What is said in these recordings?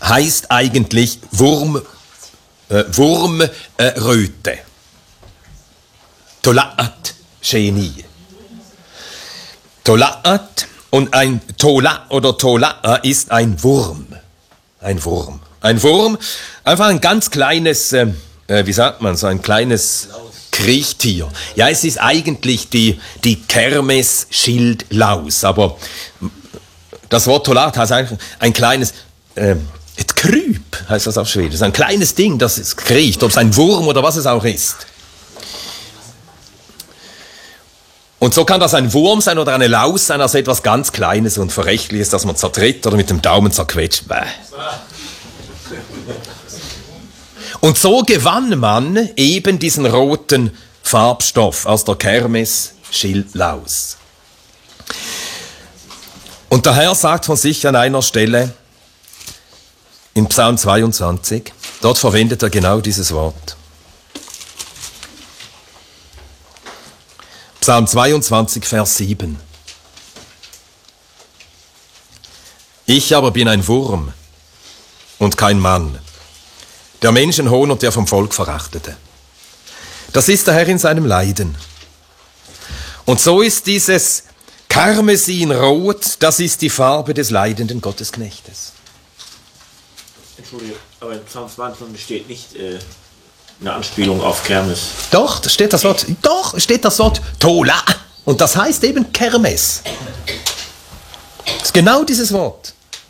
heißt eigentlich Wurmröte. Tola'at Sheni. Tola'at und ein Tola oder Tola'a ist ein Wurm. Ein Wurm. Ein Wurm, einfach ein ganz kleines, wie sagt man, so ein kleines Kriechtier. Ja, es ist eigentlich die Kermes-Schildlaus, aber das Wort Tolat heißt eigentlich ein kleines, et Kryp heißt das auf Schwedisch. Das ist ein kleines Ding, das es kriecht, ob es ein Wurm oder was es auch ist. Und so kann das ein Wurm sein oder eine Laus sein, also etwas ganz Kleines und Verächtliches, das man zertritt oder mit dem Daumen zerquetscht. Bäh. Und so gewann man eben diesen roten Farbstoff aus der Kermes-Schildlaus. Und der Herr sagt von sich an einer Stelle, in Psalm 22, dort verwendet er genau dieses Wort. Psalm 22, Vers 7. Ich aber bin ein Wurm und kein Mann, der Menschenhohn und der vom Volk Verachtete. Das ist der Herr in seinem Leiden. Und so ist dieses Karmesinrot, das ist die Farbe des leidenden Gottesknechtes. Entschuldigung, aber in Psalm 22 steht nicht eine Anspielung auf Kermes. Doch, da steht das Wort Tola. Und das heißt eben Kermes. Das ist genau dieses Wort.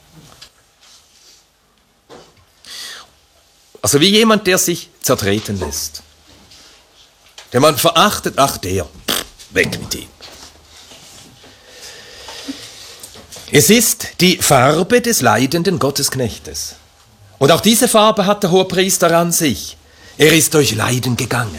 Also wie jemand, der sich zertreten lässt. Der man verachtet, ach der, weg mit ihm. Es ist die Farbe des leidenden Gottesknechtes. Und auch diese Farbe hat der Hohepriester an sich. Er ist durch Leiden gegangen.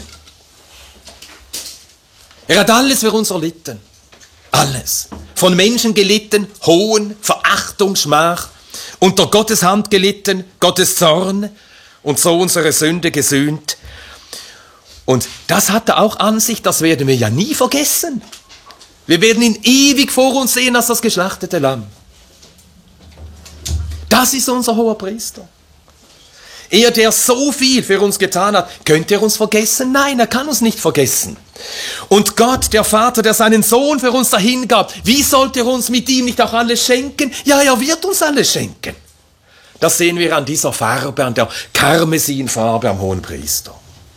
Er hat alles für uns erlitten. Alles. Von Menschen gelitten, Hohn, Verachtung, Schmach. Unter Gottes Hand gelitten, Gottes Zorn. Und so unsere Sünde gesühnt. Und das hat er auch an sich, das werden wir ja nie vergessen. Wir werden ihn ewig vor uns sehen als das geschlachtete Lamm. Das ist unser Hohepriester. Er, der so viel für uns getan hat, könnte er uns vergessen? Nein, er kann uns nicht vergessen. Und Gott, der Vater, der seinen Sohn für uns dahingab, wie sollte er uns mit ihm nicht auch alles schenken? Ja, er wird uns alles schenken. Das sehen wir an dieser Farbe, an der Karmesinfarbe am Hohenpriester.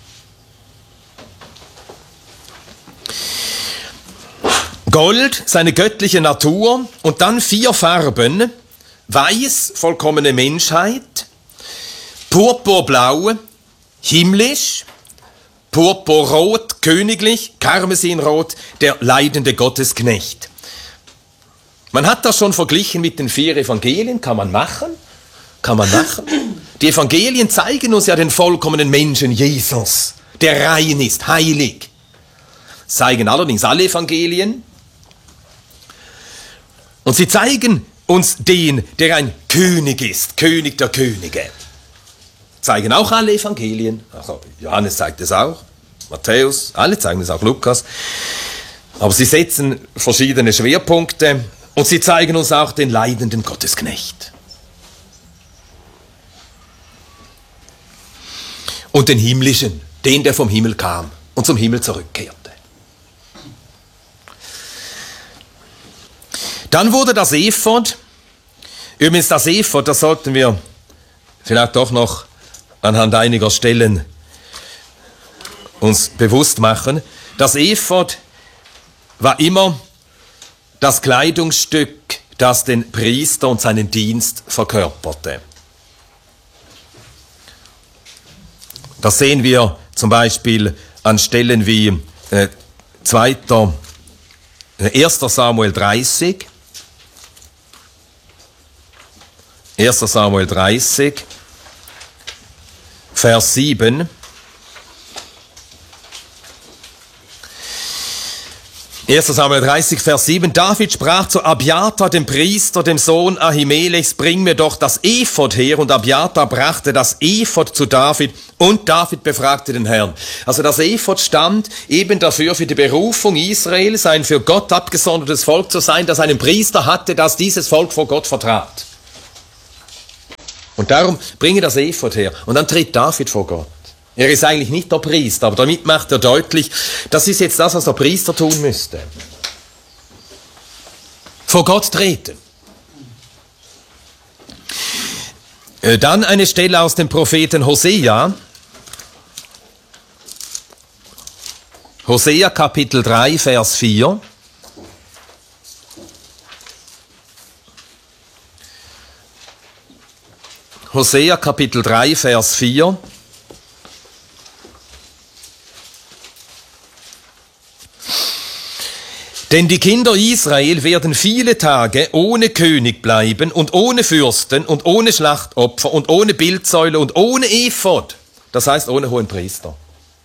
Gold, seine göttliche Natur und dann 4 Farben, weiß, vollkommene Menschheit, purpurblau, himmlisch, purpurrot, königlich, karmesinrot, der leidende Gottesknecht. Man hat das schon verglichen mit den 4 Evangelien, kann man machen. Die Evangelien zeigen uns ja den vollkommenen Menschen, Jesus, der rein ist, heilig. Zeigen allerdings alle Evangelien. Und sie zeigen uns den, der ein König ist, König der Könige. Zeigen auch alle Evangelien. Also Johannes zeigt es auch, Matthäus, alle zeigen es auch, Lukas. Aber sie setzen verschiedene Schwerpunkte und sie zeigen uns auch den leidenden Gottesknecht. Und den himmlischen, den, der vom Himmel kam und zum Himmel zurückkehrte. Dann wurde das Ephod, übrigens das Ephod, das sollten wir vielleicht doch noch anhand einiger Stellen uns bewusst machen. Das Ephod war immer das Kleidungsstück, das den Priester und seinen Dienst verkörperte. Das sehen wir zum Beispiel an Stellen wie 1. Samuel 30, 1. Samuel 30, Vers 7. 1. Samuel 30, Vers 7. David sprach zu Abiathar, dem Priester, dem Sohn Ahimelechs, bring mir doch das Ephod her. Und Abiathar brachte das Ephod zu David und David befragte den Herrn. Also das Ephod stand eben dafür, für die Berufung Israels, ein für Gott abgesondertes Volk zu sein, das einen Priester hatte, das dieses Volk vor Gott vertrat. Und Und darum bringe das Ephod her. Und dann tritt David vor Gott. Er ist eigentlich nicht der Priester, aber damit macht er deutlich, das ist jetzt das, was der Priester tun müsste. Vor Gott treten. Dann eine Stelle aus dem Propheten Hosea. Hosea Kapitel 3, Vers 4. Hosea Kapitel 3, Vers 4. Denn die Kinder Israel werden viele Tage ohne König bleiben und ohne Fürsten und ohne Schlachtopfer und ohne Bildsäule und ohne Ephod. Das heißt ohne Hohenpriester.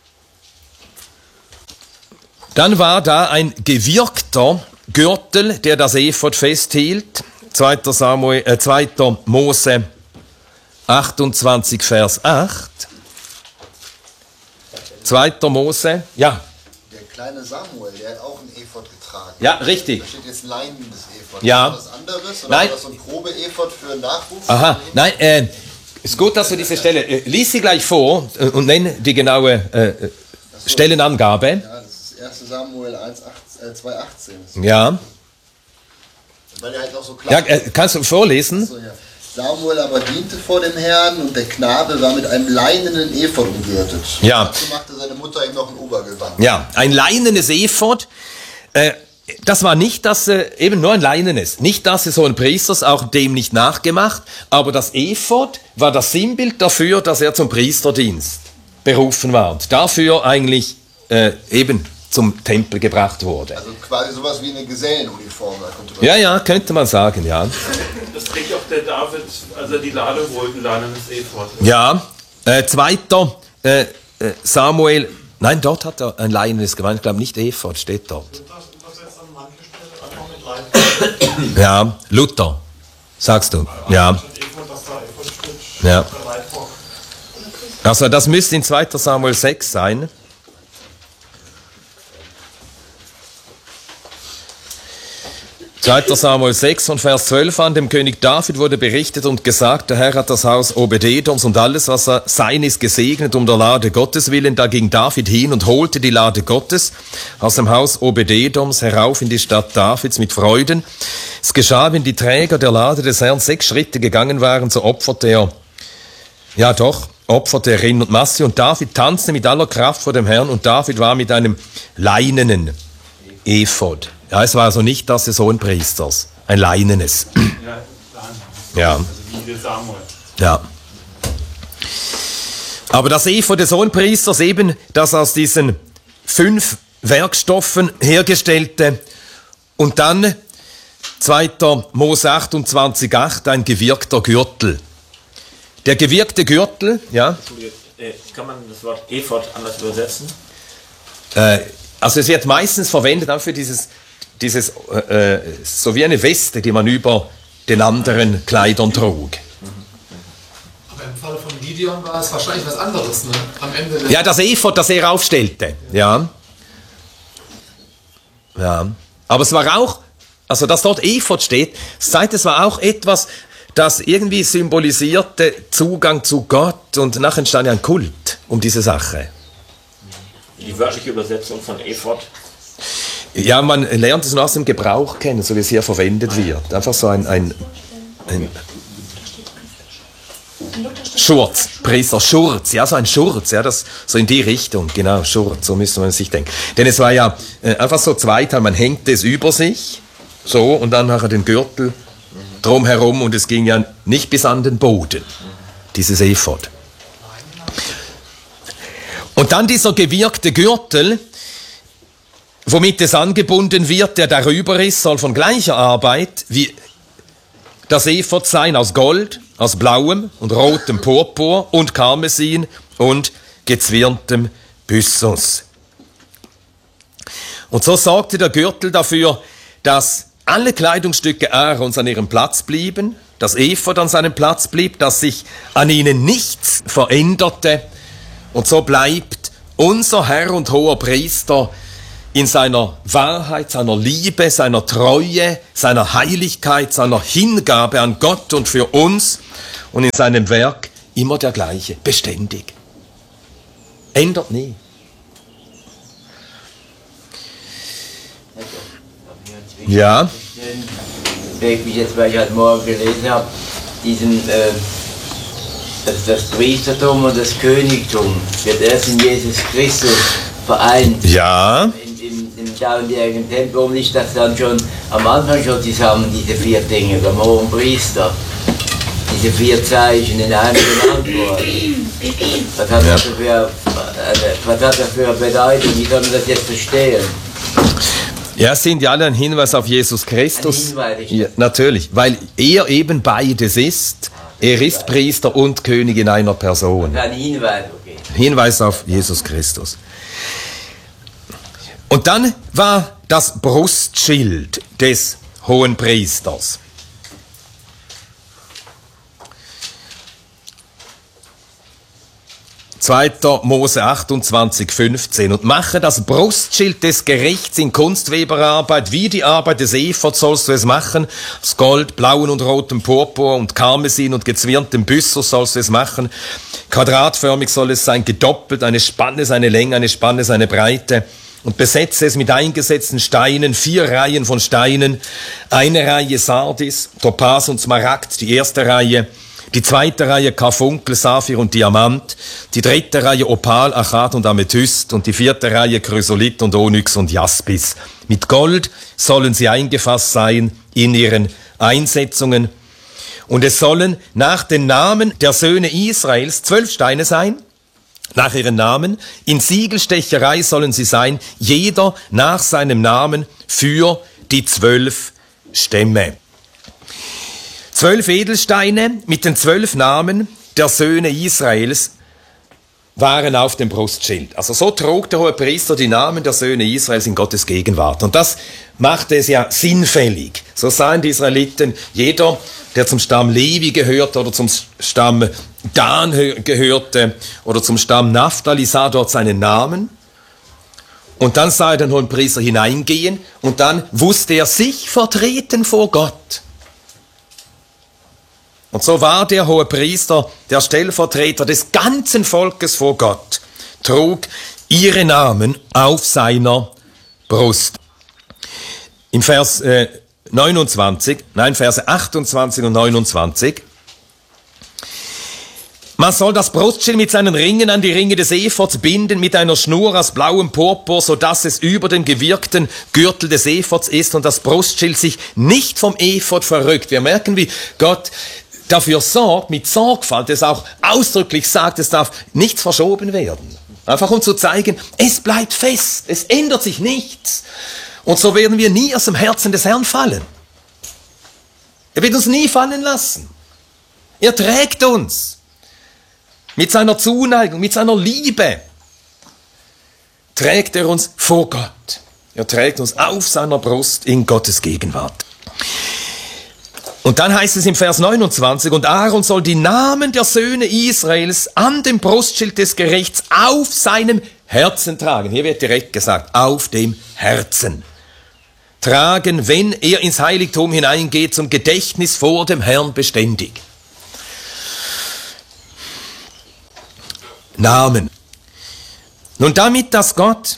Dann war da ein gewirkter Gürtel, der das Ephod festhielt. 2. Mose 28, Vers 8. 2. Mose, ja. Der kleine Samuel, der hat auch einen Ephod getragen. Ja, richtig. Da steht jetzt leinendes Ephod. Ja. Ist das was anderes? Oder Nein. war das so ein grobe Ephod für Nachwuchs? Aha, nein, ist gut, dass du diese Stelle, lies sie gleich vor und nenn die genaue Stellenangabe. Ja, das ist 1. Samuel 2,18. Ja. Weil er halt auch so klar Ja, kannst du vorlesen? so, ja. Samuel aber diente vor dem Herrn und der Knabe war mit einem leinenen Ephod umgürtet. Ja. Dazu machte seine Mutter ihm noch ein Obergewand. Ja, ein leinenes Ephod. Das war nicht das, eben nur ein leinenes. Nicht das des hohen Priesters, auch dem nicht nachgemacht. Aber das Ephod war das Sinnbild dafür, dass er zum Priesterdienst berufen war. Und dafür eigentlich eben zum Tempel gebracht wurde. Also quasi sowas wie eine Gesellenuniform. Da könnte man Ja, könnte man sagen, ja. Das trägt auch der David, als er die Lade holt, ein leinenes Ephod. Ja, 2. Samuel, nein, dort hat er ein leinenes Gewand, ich glaube nicht Ephod, steht dort. Ja, Luther, sagst du, ja. Ja. Also das müsste in 2. Samuel 6 sein. 2. Samuel 6 und Vers 12 an dem König David wurde berichtet und gesagt, der Herr hat das Haus Obed-Edoms und alles, was sein ist, gesegnet um der Lade Gottes willen. Da ging David hin und holte die Lade Gottes aus dem Haus Obed-Edoms herauf in die Stadt Davids mit Freuden. Es geschah, wenn die Träger der Lade des Herrn 6 Schritte gegangen waren, so opferte er Rind und Masse und David tanzte mit aller Kraft vor dem Herrn und David war mit einem leinenen Ephod. Ja, es war also nicht das des Hohenpriesters, ein leinenes. Ja. Also wie der Samuel. Ja. Aber das Ephod des Hohenpriesters eben, das aus diesen 5 Werkstoffen hergestellte und dann 2. Mose 28,8 ein gewirkter Gürtel. Der gewirkte Gürtel, ja. Kann man das Wort Ephod anders übersetzen? Also es wird meistens verwendet auch für dieses so wie eine Weste, die man über den anderen Kleidern trug. Aber im Fall von Gideon war es wahrscheinlich was anderes, ne? Am Ende Ja, das Ephod, das er aufstellte. Ja. Ja. Aber es war auch, also dass dort Ephod steht, es war auch etwas, das irgendwie symbolisierte Zugang zu Gott und nachher entstand ja ein Kult um diese Sache. Die wörtliche Übersetzung von Ephod. Ja, man lernt es nur aus dem Gebrauch kennen, so wie es hier verwendet wird. Einfach so ein Schurz, Priester, Schurz, ja, so ein Schurz, ja, das so in die Richtung, genau, Schurz, so müsste man sich denken. Denn es war ja einfach so zweiteil, man hängte es über sich, so, und dann nachher den Gürtel drumherum und es ging ja nicht bis an den Boden, dieses Ephod. Und dann dieser gewirkte Gürtel, womit es angebunden wird, der darüber ist, soll von gleicher Arbeit wie das Ephod sein, aus Gold, aus blauem und rotem Purpur und Karmesin und gezwirntem Byssus. Und so sorgte der Gürtel dafür, dass alle Kleidungsstücke Aarons an ihrem Platz blieben, das Ephod an seinem Platz blieb, dass sich an ihnen nichts veränderte. Und so bleibt unser Herr und hoher Priester in seiner Wahrheit, seiner Liebe, seiner Treue, seiner Heiligkeit, seiner Hingabe an Gott und für uns und in seinem Werk immer der gleiche, beständig. Ändert nie. Ja. Wie jetzt, weil ich heute Morgen gelesen habe, das Priestertum und das Königtum wird erst in Jesus Christus vereint. Ja. Im tausendjährigen Tempel, warum nicht das dann schon am Anfang schon zusammen, diese 4 Dinge, beim hohen Priester, diese 4 Zeichen in einem genannt worden. Was hat das für eine Bedeutung? Wie soll man das jetzt verstehen? Ja, es sind ja alle ein Hinweis auf Jesus Christus. Ja, natürlich, weil er eben beides ist. Er ist Priester und König in einer Person. Ein Hinweis, okay. Hinweis auf Jesus Christus. Und dann war das Brustschild des Hohenpriesters. 2. Mose 28, 15. Und mache das Brustschild des Gerichts in Kunstweberarbeit, wie die Arbeit des Ephod sollst du es machen. Aus Gold, blauen und rotem Purpur und Karmesin und gezwirntem Byssus sollst du es machen. Quadratförmig soll es sein, gedoppelt, eine Spanne, seine Länge, eine Spanne, seine Breite. Und besetze es mit eingesetzten Steinen, 4 Reihen von Steinen, eine Reihe Sardis, Topas und Smaragd, die erste Reihe, die zweite Reihe Karfunkel, Saphir und Diamant, die dritte Reihe Opal, Achat und Amethyst und die 4. Reihe Chrysolit und Onyx und Jaspis. Mit Gold sollen sie eingefasst sein in ihren Einsetzungen. Und es sollen nach den Namen der Söhne Israels 12 Steine sein, nach ihren Namen. In Siegelstecherei sollen sie sein, jeder nach seinem Namen für die 12 Stämme. 12 Edelsteine mit den 12 Namen der Söhne Israels waren auf dem Brustschild. Also so trug der Hohepriester die Namen der Söhne Israels in Gottes Gegenwart. Und das machte es ja sinnfällig. So sahen die Israeliten, jeder, der zum Stamm Levi gehörte oder zum Stamm Dan gehörte oder zum Stamm Naphtali, sah dort seinen Namen. Und dann sah er den Hohenpriester hineingehen und dann wusste er sich vertreten vor Gott. Und so war der Hohepriester der Stellvertreter des ganzen Volkes vor Gott, trug ihre Namen auf seiner Brust. Im Verse 28 und 29. Man soll das Brustschild mit seinen Ringen an die Ringe des Ephods binden, mit einer Schnur aus blauem Purpur, so dass es über dem gewirkten Gürtel des Ephods ist und das Brustschild sich nicht vom Ephod verrückt. Wir merken, wie Gott dafür sorgt, mit Sorgfalt, es auch ausdrücklich sagt, es darf nichts verschoben werden. Einfach um zu zeigen, es bleibt fest, es ändert sich nichts. Und so werden wir nie aus dem Herzen des Herrn fallen. Er wird uns nie fallen lassen. Er trägt uns mit seiner Zuneigung, mit seiner Liebe. Trägt er uns vor Gott. Er trägt uns auf seiner Brust in Gottes Gegenwart. Und dann heißt es im Vers 29, und Aaron soll die Namen der Söhne Israels an dem Brustschild des Gerichts auf seinem Herzen tragen. Hier wird direkt gesagt, auf dem Herzen. Tragen, wenn er ins Heiligtum hineingeht, zum Gedächtnis vor dem Herrn beständig. Namen. Nun damit, dass Gott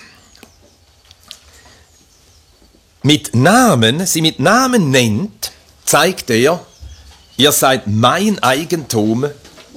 sie mit Namen nennt, zeigt er, ihr seid mein Eigentum,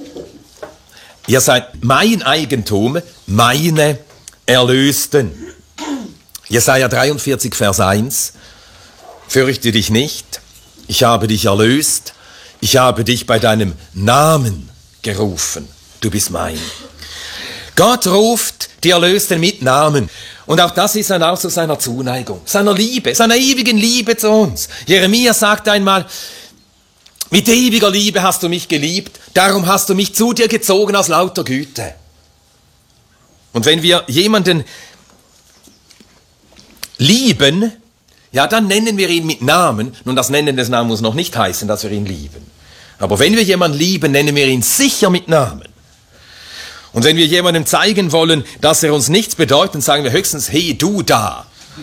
meine Erlösten. Jesaja 43, Vers 1. Fürchte dich nicht, ich habe dich erlöst, ich habe dich bei deinem Namen gerufen, du bist mein. Gott ruft die Erlösten mit Namen. Und auch das ist ein Ausdruck seiner Zuneigung, seiner Liebe, seiner ewigen Liebe zu uns. Jeremia sagt einmal, mit ewiger Liebe hast du mich geliebt, darum hast du mich zu dir gezogen aus lauter Güte. Und wenn wir jemanden lieben, ja, dann nennen wir ihn mit Namen. Nun, das Nennen des Namens muss noch nicht heißen, dass wir ihn lieben. Aber wenn wir jemanden lieben, nennen wir ihn sicher mit Namen. Und wenn wir jemandem zeigen wollen, dass er uns nichts bedeutet, sagen wir höchstens, hey, du da.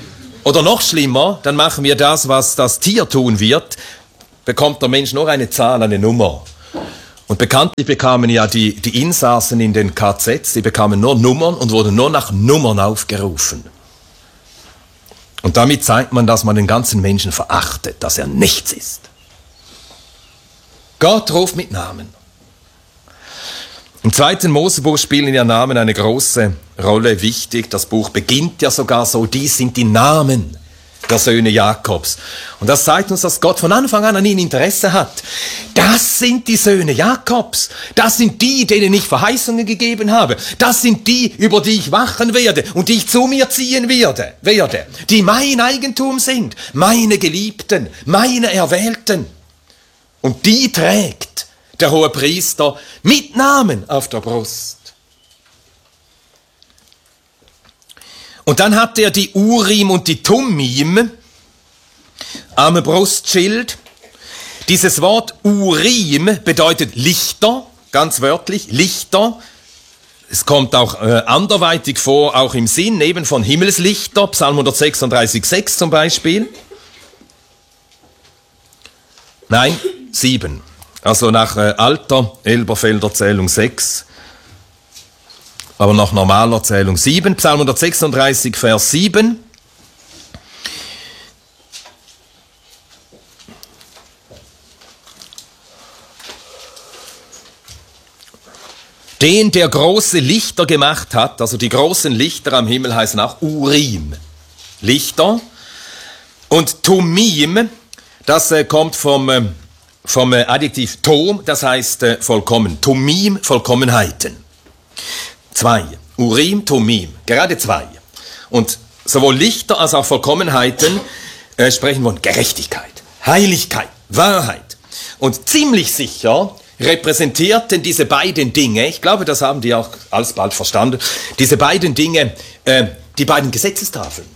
Oder noch schlimmer, dann machen wir das, was das Tier tun wird, bekommt der Mensch nur eine Zahl, eine Nummer. Und bekanntlich bekamen ja die Insassen in den KZs, die bekamen nur Nummern und wurden nur nach Nummern aufgerufen. Und damit zeigt man, dass man den ganzen Menschen verachtet, dass er nichts ist. Gott ruft mit Namen. Im 2. Mosebuch spielen ja Namen eine große Rolle, wichtig. Das Buch beginnt ja sogar so, dies sind die Namen der Söhne Jakobs. Und das zeigt uns, dass Gott von Anfang an ihnen Interesse hat. Das sind die Söhne Jakobs. Das sind die, denen ich Verheißungen gegeben habe. Das sind die, über die ich wachen werde und die ich zu mir ziehen werde, die mein Eigentum sind, meine Geliebten, meine Erwählten. Und die trägt der Hohepriester mit Namen auf der Brust. Und dann hat er die Urim und die Thummim am Brustschild. Dieses Wort Urim bedeutet Lichter, ganz wörtlich, Lichter. Es kommt auch anderweitig vor, auch im Sinn eben von Himmelslichter, Psalm 136,6 zum Beispiel. Nein, 7. Also nach alter Elberfelder Zählung 6, aber nach normaler Zählung 7. Psalm 136, Vers 7. Den, der große Lichter gemacht hat, also die großen Lichter am Himmel heißen auch Urim, Lichter. Und Thummim, das kommt vom Adjektiv Tom, das heißt vollkommen. Thummim, Vollkommenheiten. 2. Urim, Thummim, gerade 2. Und sowohl Lichter als auch Vollkommenheiten sprechen von Gerechtigkeit, Heiligkeit, Wahrheit. Und ziemlich sicher repräsentierten diese beiden Dinge, ich glaube, das haben die auch alsbald verstanden, diese beiden Dinge, die beiden Gesetzestafeln.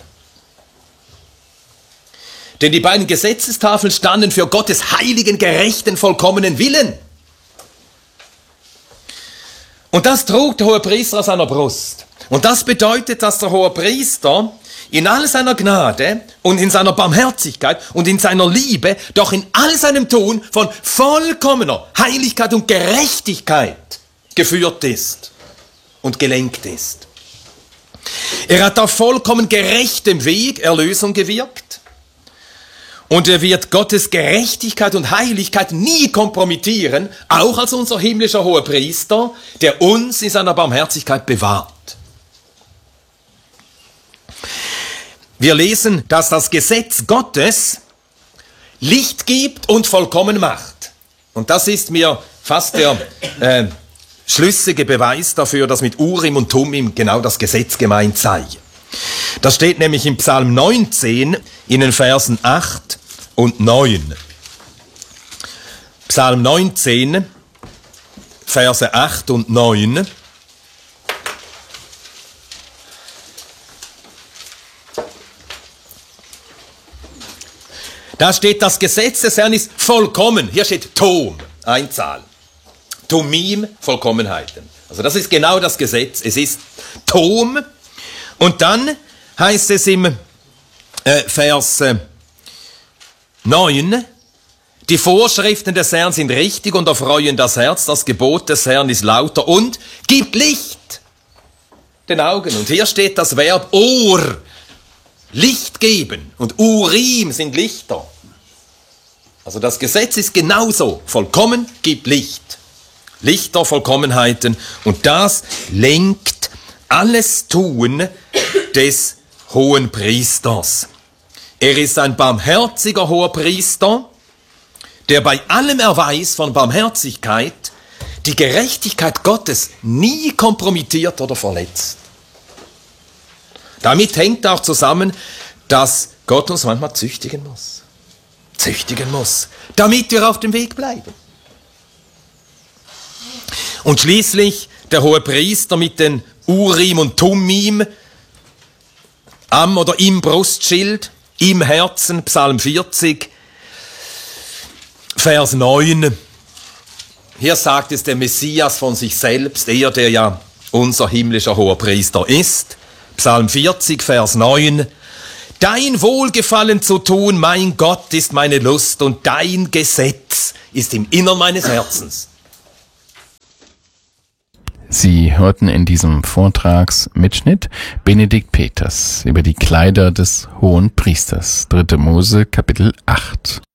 Denn die beiden Gesetzestafeln standen für Gottes heiligen, gerechten, vollkommenen Willen. Und das trug der Hohepriester an seiner Brust. Und das bedeutet, dass der Hohepriester in all seiner Gnade und in seiner Barmherzigkeit und in seiner Liebe, doch in all seinem Tun von vollkommener Heiligkeit und Gerechtigkeit geführt ist und gelenkt ist. Er hat auf vollkommen gerechtem Weg Erlösung gewirkt. Und er wird Gottes Gerechtigkeit und Heiligkeit nie kompromittieren, auch als unser himmlischer Hohepriester, der uns in seiner Barmherzigkeit bewahrt. Wir lesen, dass das Gesetz Gottes Licht gibt und vollkommen macht. Und das ist mir fast der schlüssige Beweis dafür, dass mit Urim und Thummim genau das Gesetz gemeint sei. Das steht nämlich im Psalm 19 in den Versen 8 und 9. Psalm 19, Verse 8 und 9. Da steht, das Gesetz des Herrn ist vollkommen. Hier steht Tom, Einzahl. Thummim, Vollkommenheiten. Also das ist genau das Gesetz. Es ist Tom. Und dann heißt es im Vers 9, die Vorschriften des Herrn sind richtig und erfreuen das Herz, das Gebot des Herrn ist lauter und gibt Licht den Augen. Und hier steht das Verb Or, Licht geben, und Urim sind Lichter. Also das Gesetz ist genauso, vollkommen, gibt Licht. Lichter, Vollkommenheiten, und das lenkt alles Tun des Hohen Priesters. Er ist ein barmherziger Hohepriester, der bei allem Erweis von Barmherzigkeit die Gerechtigkeit Gottes nie kompromittiert oder verletzt. Damit hängt auch zusammen, dass Gott uns manchmal züchtigen muss, damit wir auf dem Weg bleiben. Und schließlich der Hohepriester mit den Urim und Thummim am oder im Brustschild, im Herzen, Psalm 40, Vers 9. Hier sagt es der Messias von sich selbst, er, der ja unser himmlischer Hohepriester ist. Psalm 40, Vers 9. Dein Wohlgefallen zu tun, mein Gott, ist meine Lust und dein Gesetz ist im Innern meines Herzens. Sie hörten in diesem Vortragsmitschnitt Benedikt Peters über die Kleider des Hohen Priesters, 3. Mose, Kapitel 8.